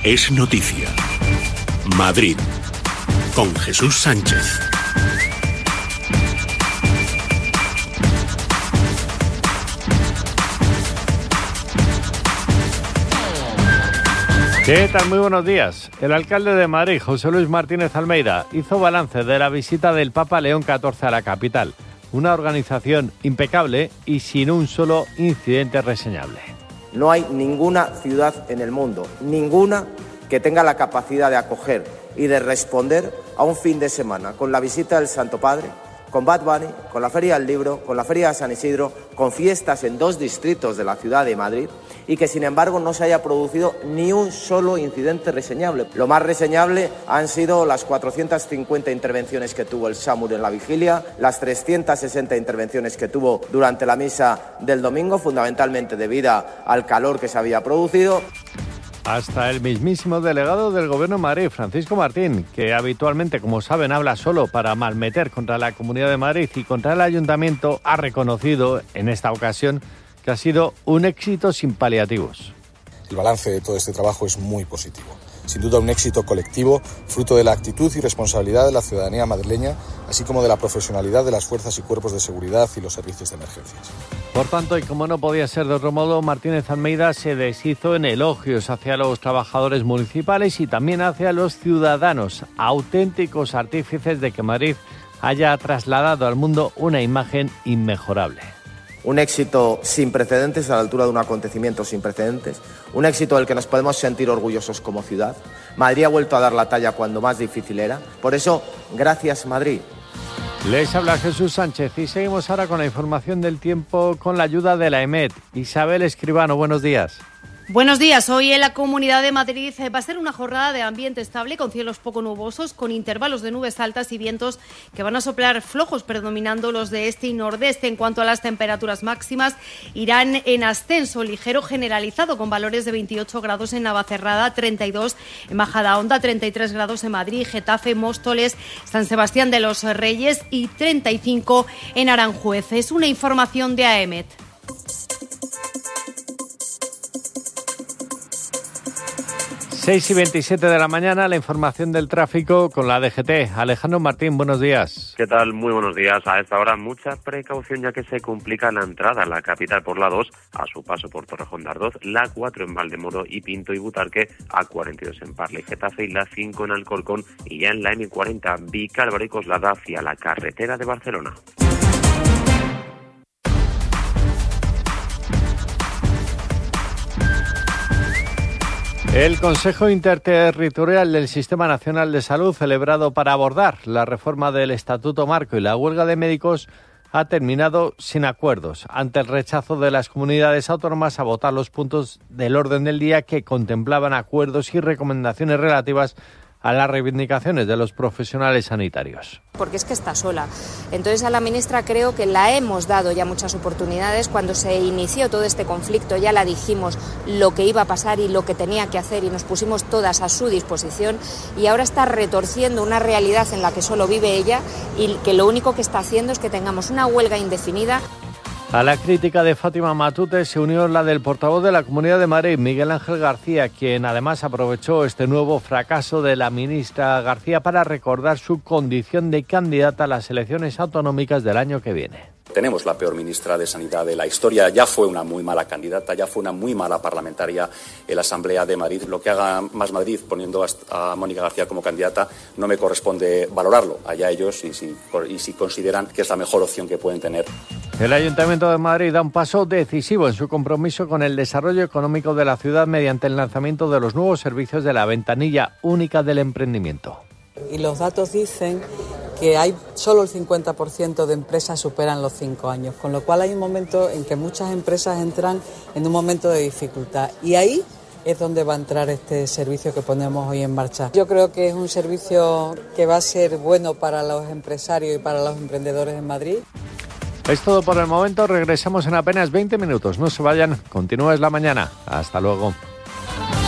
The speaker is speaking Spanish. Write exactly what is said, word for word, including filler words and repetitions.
es noticia. Madrid, con Jesús Sánchez. ¿Qué tal? Muy buenos días. El alcalde de Madrid, José Luis Martínez Almeida, hizo balance de la visita del Papa León catorce a la capital. Una organización impecable y sin un solo incidente reseñable. No hay ninguna ciudad en el mundo, ninguna, que tenga la capacidad de acoger y de responder a un fin de semana con la visita del Santo Padre, con Bad Bunny, con la Feria del Libro, con la Feria de San Isidro, con fiestas en dos distritos de la ciudad de Madrid, y que sin embargo no se haya producido ni un solo incidente reseñable. Lo más reseñable han sido las cuatrocientas cincuenta intervenciones que tuvo el SAMUR en la vigilia, las trescientas sesenta intervenciones que tuvo durante la misa del domingo, fundamentalmente debido al calor que se había producido. Hasta el mismísimo delegado del Gobierno de Madrid, Francisco Martín, que habitualmente, como saben, habla solo para malmeter contra la Comunidad de Madrid y contra el Ayuntamiento, ha reconocido en esta ocasión que ha sido un éxito sin paliativos. El balance de todo este trabajo es muy positivo. Sin duda un éxito colectivo, fruto de la actitud y responsabilidad de la ciudadanía madrileña, así como de la profesionalidad de las fuerzas y cuerpos de seguridad y los servicios de emergencias. Por tanto, y como no podía ser de otro modo, Martínez Almeida se deshizo en elogios hacia los trabajadores municipales y también hacia los ciudadanos, auténticos artífices de que Madrid haya trasladado al mundo una imagen inmejorable. Un éxito sin precedentes, a la altura de un acontecimiento sin precedentes. Un éxito del que nos podemos sentir orgullosos como ciudad. Madrid ha vuelto a dar la talla cuando más difícil era. Por eso, gracias Madrid. Les habla Jesús Sánchez y seguimos ahora con la información del tiempo con la ayuda de la EMET. Isabel Escribano, buenos días. Buenos días. Hoy en la Comunidad de Madrid va a ser una jornada de ambiente estable con cielos poco nubosos, con intervalos de nubes altas y vientos que van a soplar flojos, predominando los de este y nordeste. En cuanto a las temperaturas máximas, irán en ascenso ligero generalizado, con valores de veintiocho grados en Navacerrada, treinta y dos en Majadahonda, treinta y tres grados en Madrid, Getafe, Móstoles, San Sebastián de los Reyes y treinta y cinco en Aranjuez. Es una información de AEMET. seis y veintisiete de la mañana, la información del tráfico con la D G T. Alejandro Martín, buenos días. ¿Qué tal? Muy buenos días. A esta hora mucha precaución ya que se complica la entrada a la capital por la dos, a su paso por Torrejón de Ardoz, la cuatro en Valdemoro y Pinto y Butarque, A cuarenta y dos en Parla y Getafe y la cinco en Alcorcón y ya en la M cuarenta Vicálvaro y Coslada hacia la carretera de Barcelona. El Consejo Interterritorial del Sistema Nacional de Salud, celebrado para abordar la reforma del Estatuto Marco y la huelga de médicos, ha terminado sin acuerdos, ante el rechazo de las comunidades autónomas a votar los puntos del orden del día que contemplaban acuerdos y recomendaciones relativas a las reivindicaciones de los profesionales sanitarios. Porque es que está sola. Entonces a la ministra creo que la hemos dado ya muchas oportunidades. Cuando se inició todo este conflicto ya la dijimos lo que iba a pasar y lo que tenía que hacer y nos pusimos todas a su disposición y ahora está retorciendo una realidad en la que solo vive ella y que lo único que está haciendo es que tengamos una huelga indefinida. A la crítica de Fátima Matute se unió la del portavoz de la Comunidad de Madrid, Miguel Ángel García, quien además aprovechó este nuevo fracaso de la ministra García para recordar su condición de candidata a las elecciones autonómicas del año que viene. Tenemos la peor ministra de Sanidad de la historia, ya fue una muy mala candidata, ya fue una muy mala parlamentaria en la Asamblea de Madrid. Lo que haga Más Madrid poniendo a Mónica García como candidata no me corresponde valorarlo, allá ellos y si, y si consideran que es la mejor opción que pueden tener. El Ayuntamiento de Madrid da un paso decisivo en su compromiso con el desarrollo económico de la ciudad mediante el lanzamiento de los nuevos servicios de la ventanilla única del emprendimiento. Y los datos dicen que hay solo el cincuenta por ciento de empresas superan los cinco años, con lo cual hay un momento en que muchas empresas entran en un momento de dificultad y ahí es donde va a entrar este servicio que ponemos hoy en marcha. Yo creo que es un servicio que va a ser bueno para los empresarios y para los emprendedores en Madrid. Es todo por el momento, regresamos en apenas veinte minutos. No se vayan, continúa Es la Mañana. Hasta luego.